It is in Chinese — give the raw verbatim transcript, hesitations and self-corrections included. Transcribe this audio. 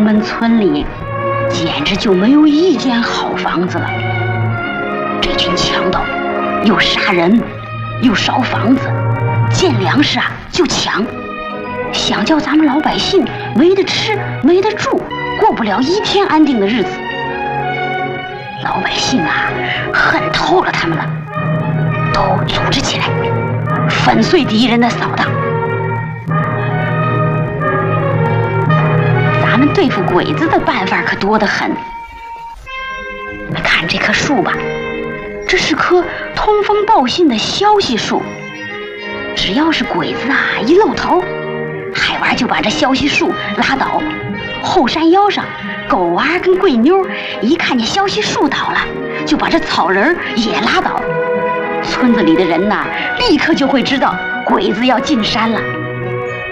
门村里简直就没有一间好房子了。这群强盗又杀人又烧房子，见粮食啊就抢，想叫咱们老百姓没得吃没得住，过不了一天安定的日子。老百姓啊恨透了他们了，都组织起来粉碎敌人的扫荡。咱们对付鬼子的办法可多得很。看这棵树吧，这是棵通风报信的消息树。只要是鬼子啊一露头，海娃就把这消息树拉倒。后山腰上，狗娃跟贵妞一看见消息树倒了，就把这草人也拉倒。村子里的人呐，立刻就会知道鬼子要进山了。